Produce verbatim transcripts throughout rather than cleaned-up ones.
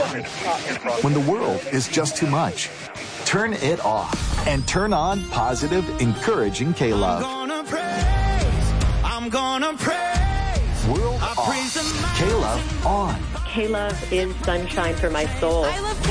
When the world is just too much, turn it off and turn on positive, encouraging K-Love. I'm gonna praise, I'm gonna praise. World off, K-Love on. K-Love is sunshine for my soul. I love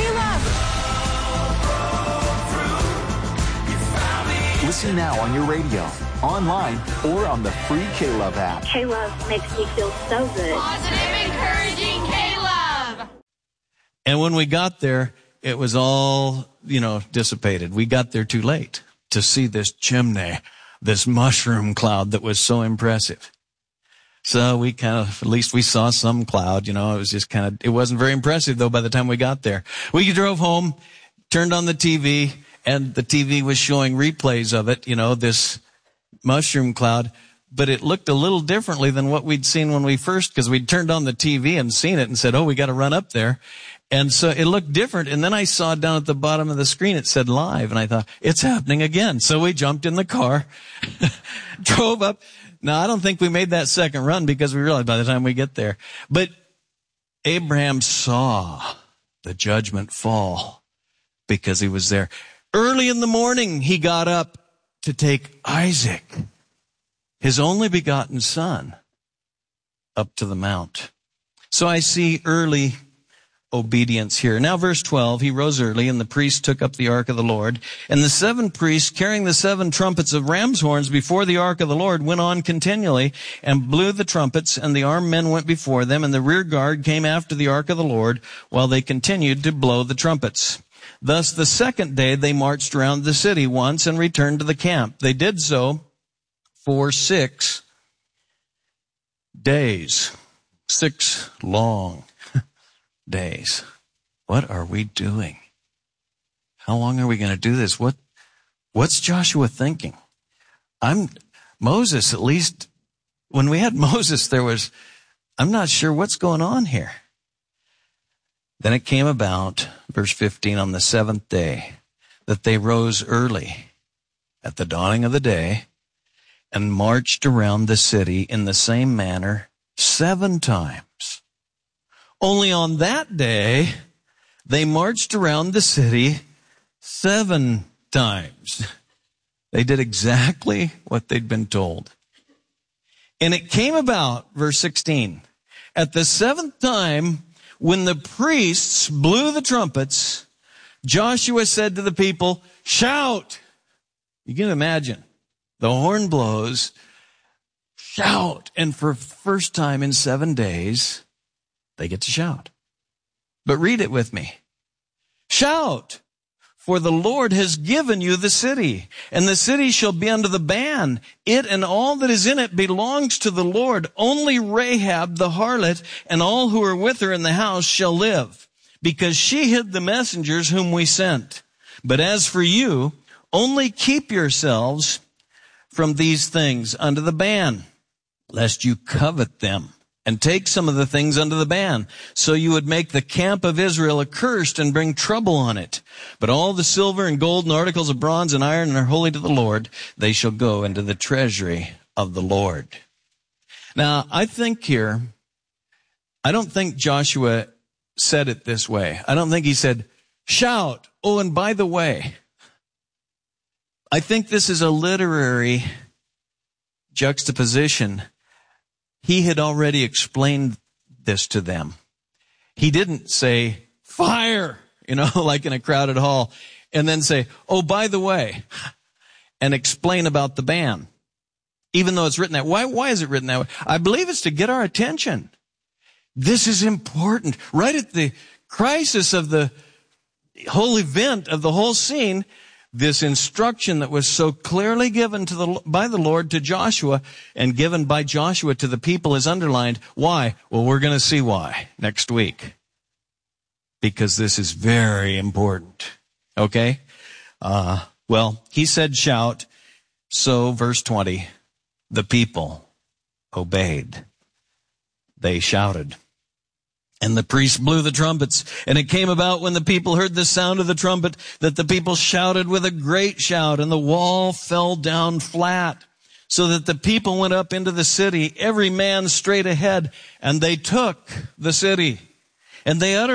K-Love. Listen now on your radio, online, or on the free K-Love app. K-Love makes me feel so good. Positive, encouraging K-Love. And when we got there, it was all, you know, dissipated. We got there too late to see this chimney, this mushroom cloud that was so impressive. So we kind of, at least we saw some cloud, you know, it was just kind of, it wasn't very impressive though by the time we got there. We drove home, turned on the T V, and the T V was showing replays of it, you know, this mushroom cloud, but it looked a little differently than what we'd seen when we first, because we'd turned on the T V and seen it and said, oh, we got to run up there. And so it looked different. And then I saw down at the bottom of the screen, it said live. And I thought, it's happening again. So we jumped in the car, drove up. Now, I don't think we made that second run because we realized by the time we get there. But Abraham saw the judgment fall because he was there. Early in the morning, he got up to take Isaac, his only begotten son, up to the mount. So I see early obedience here. Now verse twelve, he rose early and the priests took up the ark of the Lord, and the seven priests carrying the seven trumpets of ram's horns before the ark of the Lord went on continually and blew the trumpets, and the armed men went before them, and the rear guard came after the ark of the Lord while they continued to blow the trumpets. Thus the second day they marched around the city once and returned to the camp. They did so for six days, six long days. What are we doing? How long are we going to do this? What, what's Joshua thinking? I'm, Moses, at least when we had Moses, there was, I'm not sure what's going on here. Then it came about, verse fifteen, on the seventh day, that they rose early at the dawning of the day and marched around the city in the same manner seven times. Only on that day, they marched around the city seven times. They did exactly what they'd been told. And it came about, verse sixteen, at the seventh time, when the priests blew the trumpets, Joshua said to the people, shout. You can imagine, the horn blows, shout. And for the first time in seven days, they get to shout. But read it with me. Shout, for the Lord has given you the city, and the city shall be under the ban. It and all that is in it belongs to the Lord. Only Rahab the harlot and all who are with her in the house shall live, because she hid the messengers whom we sent. But as for you, only keep yourselves from these things under the ban, lest you covet them and take some of the things under the ban, so you would make the camp of Israel accursed and bring trouble on it. But all the silver and gold and articles of bronze and iron are holy to the Lord. They shall go into the treasury of the Lord. Now, I think here, I don't think Joshua said it this way. I don't think he said, shout. Oh, and by the way, I think this is a literary juxtaposition. He had already explained this to them. He didn't say, fire, you know, like in a crowded hall, and then say, oh, by the way, and explain about the ban. Even though it's written that way. Why, why is it written that way? I believe it's to get our attention. This is important. Right at the crisis of the whole event, of the whole scene, this instruction that was so clearly given to the, by the Lord to Joshua and given by Joshua to the people is underlined. Why? Well, we're going to see why next week. Because this is very important. Okay? Uh, well, he said shout. So, verse twenty, the people obeyed. They shouted. And the priests blew the trumpets, and it came about when the people heard the sound of the trumpet that the people shouted with a great shout, and the wall fell down flat, so that the people went up into the city, every man straight ahead, and they took the city. And they uttered